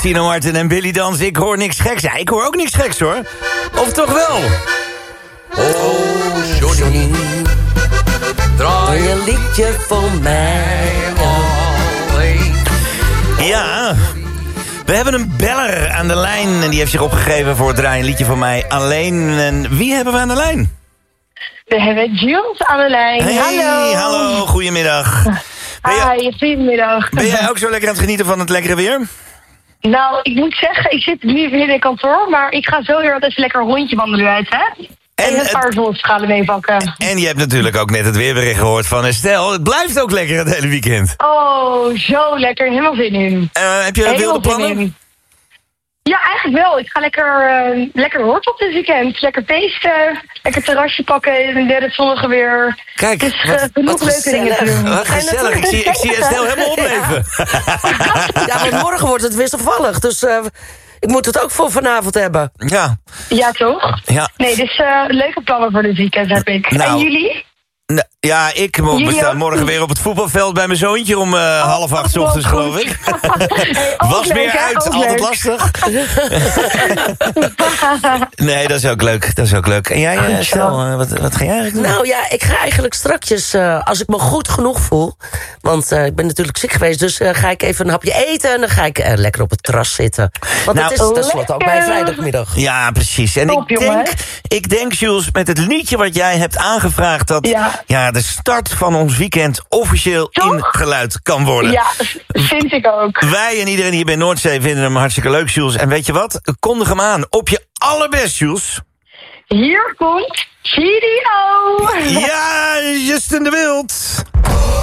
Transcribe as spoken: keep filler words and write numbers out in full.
Tino Martin en Billy Dans. Ik hoor niks geks. Ja, ik hoor ook niks geks, hoor. Of toch wel? Oh, Johnny, draai een liedje voor mij alleen. Ja, we hebben een beller aan de lijn. En die heeft zich opgegeven voor het draaien een liedje voor mij alleen. En wie hebben we aan de lijn? We hebben Jules aan de lijn. Hey, hallo. hallo, goedemiddag. Ben jij, Hi, goedemiddag. ben jij ook zo lekker aan het genieten van het lekkere weer? Nou, ik moet zeggen, ik zit nu weer in het kantoor, maar ik ga zo weer even lekker een rondje wandelen uit, hè? En, en een paar zonnestralen meepakken. En je hebt natuurlijk ook net het weerbericht gehoord van Estelle. Het blijft ook lekker het hele weekend. Oh, zo lekker. Helemaal zin in. Uh, heb je Helemaal wilde plannen? in. Ja, eigenlijk wel. Ik ga lekker, uh, lekker hortop dit weekend. Lekker feesten, lekker terrasje pakken in het zonnige weer. Kijk, dus, uh, wat, genoeg wat leuke dingen te doen. Wat gezellig. Ik zie, ik zie Estelle helemaal opleven. Ja. Ja, want morgen wordt het wisselvallig. Dus uh, ik moet het ook voor vanavond hebben. Ja. Ja, toch? Ja. Nee, dus uh, leuke plannen voor dit weekend heb ik. Nou, en jullie? Nou, ja, ik we staan morgen weer op het voetbalveld bij mijn zoontje om uh, oh, half acht 's ochtends, geloof ik. Hey, Was leuk, meer hè? uit, Ook altijd leuk. lastig. Nee, dat is ook leuk. Dat is ook leuk. En jij, uh, Stel, uh, wat, wat ga jij eigenlijk doen? Nou ja, ik ga eigenlijk strakjes, uh, als ik me goed genoeg voel. Want uh, ik ben natuurlijk ziek geweest. Dus uh, ga ik even een hapje eten en dan ga ik uh, lekker op het terras zitten. Want Nou, het is tenslotte ook mijn vrijdagmiddag. Ja, precies. En Top, ik, denk, jongen. ik denk, Jules, met het liedje wat jij hebt aangevraagd... dat Ja. Ja, de start van ons weekend officieel Toch? ingeluid kan worden. Ja, vind ik ook. Wij en iedereen hier bij Noordzee vinden hem hartstikke leuk, Jules. En weet je wat? Kondig hem aan. Op je allerbest, Jules. Hier komt G D O. Ja, Justin de Wild.